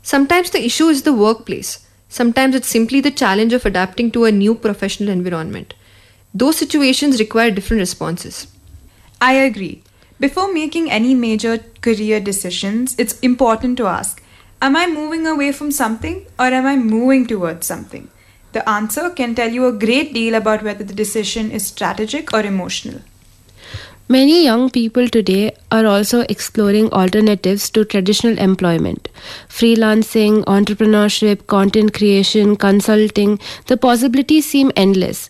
Sometimes the issue is the workplace. Sometimes it's simply the challenge of adapting to a new professional environment. Those situations require different responses. I agree. Before making any major career decisions, it's important to ask, am I moving away from something or am I moving towards something? The answer can tell you a great deal about whether the decision is strategic or emotional. Many young people today are also exploring alternatives to traditional employment. Freelancing, entrepreneurship, content creation, consulting, the possibilities seem endless.